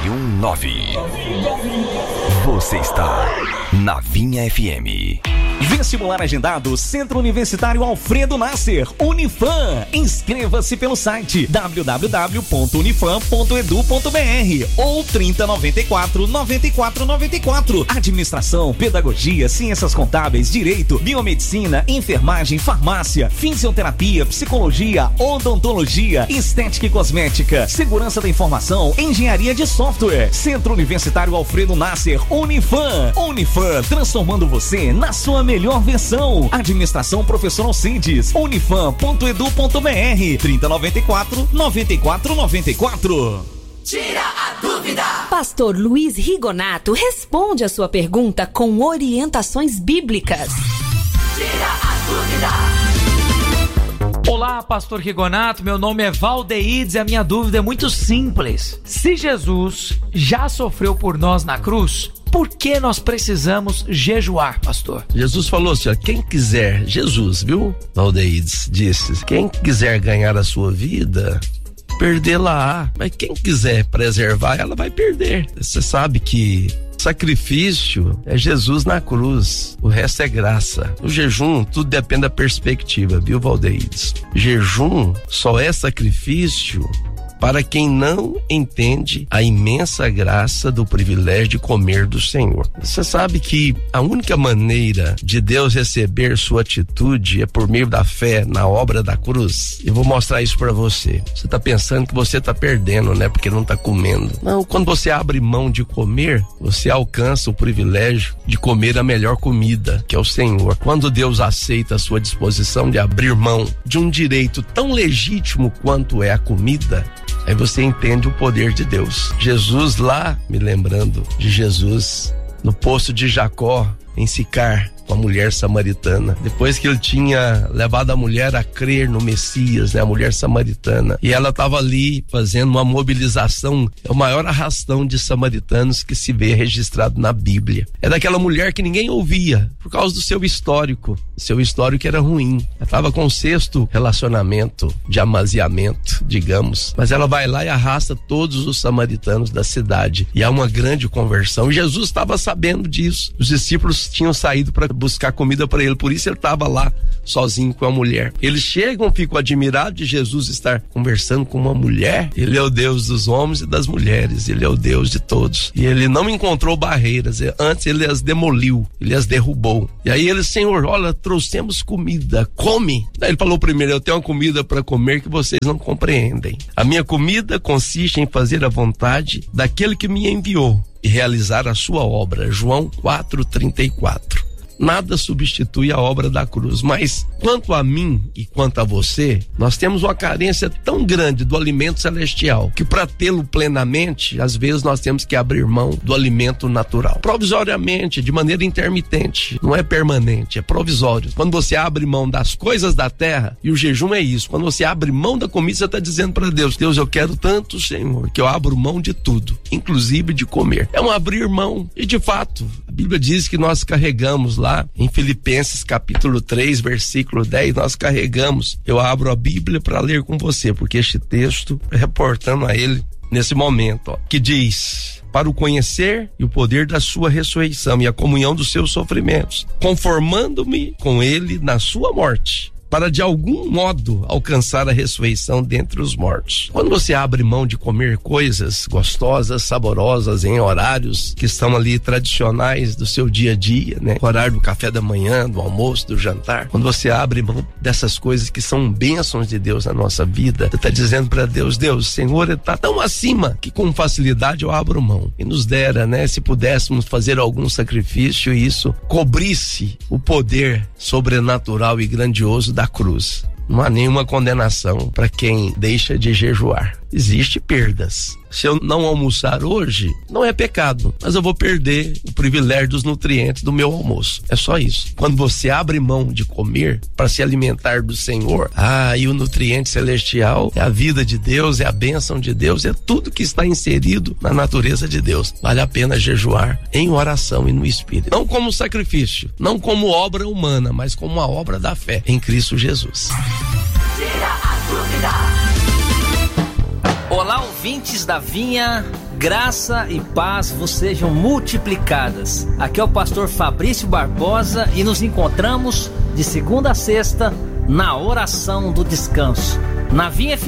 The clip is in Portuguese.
919. Você está na Vinha FM. Vestibular agendado, Centro Universitário Alfredo Nasser, Unifam. Inscreva-se pelo site www.unifam.edu.br ou 3094-9494. Administração, Pedagogia, Ciências Contábeis, Direito, Biomedicina, Enfermagem, Farmácia, Fisioterapia, Psicologia, Odontologia, Estética e Cosmética, Segurança da Informação, Engenharia de Software. Centro Universitário Alfredo Nasser, Unifam. Unifam, transformando você na sua melhor versão. Administração Professor Alcides, unifam.edu.br, 3094-9494. Tira a dúvida! Pastor Luiz Rigonato responde a sua pergunta com orientações bíblicas. Tira a dúvida! Olá, Pastor Rigonato, meu nome é Valdeides e a minha dúvida é muito simples. Se Jesus já sofreu por nós na cruz, por que nós precisamos jejuar, pastor? Jesus falou assim, ó, quem quiser, Jesus, viu? Valdeides disse, quem quiser ganhar a sua vida, perdê-la-á. Mas quem quiser preservar, ela vai perder. Você sabe que sacrifício é Jesus na cruz, o resto é graça. O jejum, tudo depende da perspectiva, viu, Valdeides? Jejum só é sacrifício para quem não entende a imensa graça do privilégio de comer do Senhor. Você sabe que a única maneira de Deus receber sua atitude é por meio da fé na obra da cruz. Eu vou mostrar isso para você. Você tá pensando que você tá perdendo, né? Porque não tá comendo. Não, quando você abre mão de comer, você alcança o privilégio de comer a melhor comida, que é o Senhor. Quando Deus aceita a sua disposição de abrir mão de um direito tão legítimo quanto é a comida, aí você entende o poder de Deus. Jesus lá, me lembrando de Jesus no poço de Jacó, em Sicar, com a mulher samaritana. Depois que ele tinha levado a mulher a crer no Messias, né, a mulher samaritana, e ela estava ali fazendo uma mobilização, é o maior arrastão de samaritanos que se vê registrado na Bíblia. É daquela mulher que ninguém ouvia, por causa do seu histórico. Seu histórico era ruim. Ela estava com o 6º relacionamento de amaziamento, digamos. Mas ela vai lá e arrasta todos os samaritanos da cidade. E há uma grande conversão. E Jesus estava sabendo disso. Os discípulos tinham saído para buscar comida para ele, por isso ele estava lá sozinho com a mulher. Eles chegam, ficam admirados de Jesus estar conversando com uma mulher. Ele é o Deus dos homens e das mulheres, ele é o Deus de todos. E ele não encontrou barreiras, antes ele as demoliu, ele as derrubou. E aí ele, Senhor, olha, trouxemos comida, come. Daí ele falou primeiro, eu tenho uma comida para comer que vocês não compreendem. A minha comida consiste em fazer a vontade daquele que me enviou e realizar a sua obra. João 4:34. Nada substitui a obra da cruz, mas quanto a mim e quanto a você, nós temos uma carência tão grande do alimento celestial, que para tê-lo plenamente, às vezes nós temos que abrir mão do alimento natural, provisoriamente, de maneira intermitente, não é permanente, é provisório. Quando você abre mão das coisas da terra, e o jejum é isso, quando você abre mão da comida, você está dizendo para Deus, Deus, eu quero tanto, Senhor, que eu abro mão de tudo, inclusive de comer. É um abrir mão, e de fato, a Bíblia diz que nós carregamos lá em Filipenses capítulo 3, versículo 10, nós carregamos. Eu abro a Bíblia para ler com você, porque este texto é reportando a ele nesse momento, ó, que diz: para o conhecer e o poder da sua ressurreição e a comunhão dos seus sofrimentos, conformando-me com ele na sua morte, para de algum modo alcançar a ressurreição dentre os mortos. Quando você abre mão de comer coisas gostosas, saborosas, em horários que estão ali tradicionais do seu dia a dia, né? O horário do café da manhã, do almoço, do jantar. Quando você abre mão dessas coisas que são bênçãos de Deus na nossa vida, você está dizendo para Deus, Deus, Senhor, está tão acima que com facilidade eu abro mão. E nos dera, né? Se pudéssemos fazer algum sacrifício e isso cobrisse o poder sobrenatural e grandioso da cruz. Não há nenhuma condenação para quem deixa de jejuar. Existem perdas. Se eu não almoçar hoje, não é pecado, mas eu vou perder o privilégio dos nutrientes do meu almoço. É só isso. Quando você abre mão de comer para se alimentar do Senhor, e o nutriente celestial é a vida de Deus, é a bênção de Deus, é tudo que está inserido na natureza de Deus. Vale a pena jejuar em oração e no Espírito. Não como sacrifício, não como obra humana, mas como uma obra da fé em Cristo Jesus. Tira a dúvida. Olá, ouvintes da Vinha, graça e paz vos sejam multiplicadas. Aqui é o pastor Fabrício Barbosa e nos encontramos de segunda a sexta na oração do descanso. Na Vinha FM